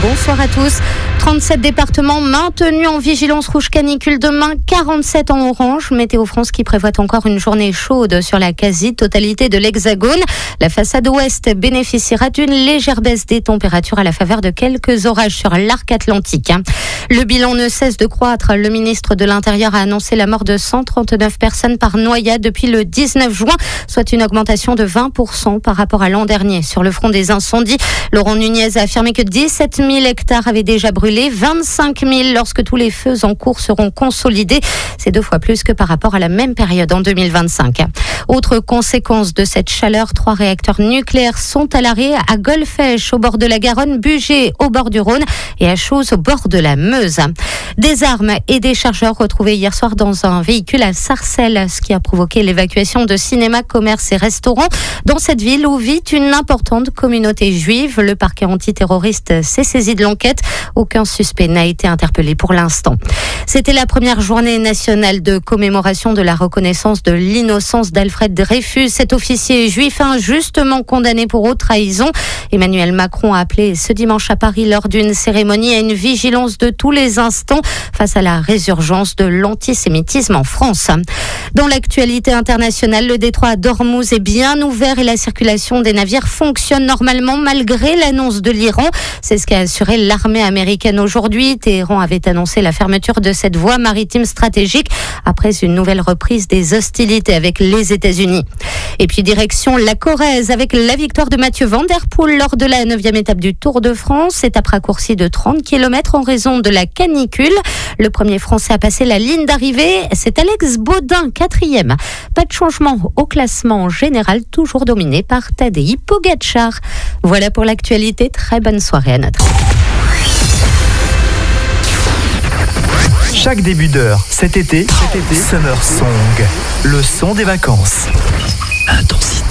Bonsoir à tous. 37 départements maintenus en vigilance rouge canicule demain, 47 en orange. Météo France qui prévoit encore une journée chaude sur la quasi-totalité de l'Hexagone. La façade ouest bénéficiera d'une légère baisse des températures à la faveur de quelques orages sur l'arc atlantique. Le bilan ne cesse de croître. Le ministre de l'Intérieur a annoncé la mort de 139 personnes par noyade depuis le 19 juin, soit une augmentation de 20% par rapport à l'an dernier. Sur le front des incendies, Laurent Nunez a affirmé que 17 000 hectares avaient déjà brûlé, 25 000 lorsque tous les feux en cours seront consolidés. C'est 2 fois plus que par rapport à la même période en 2025. Autre conséquence de cette chaleur, 3 réacteurs nucléaires sont à l'arrêt à Golfech, au bord de la Garonne, Bugey, au bord du Rhône et à Chooz, au bord de la Meuse. Des armes et des chargeurs retrouvés hier soir dans un véhicule à Sarcelles, ce qui a provoqué l'évacuation de cinémas, commerces et restaurants dans cette ville où vit une importante communauté juive. Le parquet antiterroriste s'est saisi de l'enquête. Aucun suspect n'a été interpellé pour l'instant. C'était la première journée nationale de commémoration de la reconnaissance de l'innocence d'Alfred Dreyfus, cet officier juif injustement condamné pour haute trahison. Emmanuel Macron a appelé ce dimanche à Paris lors d'une cérémonie à une vigilance de tous les instants face à la résurgence de l'antisémitisme en France. Dans l'actualité internationale, le détroit d'Ormuz est bien ouvert et la circulation des navires fonctionne normalement malgré l'annonce de l'Iran. C'est ce qu'a assuré l'armée américaine aujourd'hui. Téhéran avait annoncé la fermeture de cette voie maritime stratégique après une nouvelle reprise des hostilités avec les États-Unis. Et puis direction la Corrèze avec la victoire de Mathieu Van Der Poel lors de la 9e étape du Tour de France. Étape raccourcie de 30 km en raison de la canicule. Le premier Français à passer la ligne d'arrivée, c'est Alex Baudin, 4e. Pas de changement au classement général, toujours dominé par Tadej Pogačar. Voilà pour l'actualité. Très bonne soirée à notre. Chaque début d'heure, cet été, Summer Song, le son des vacances. Intensité.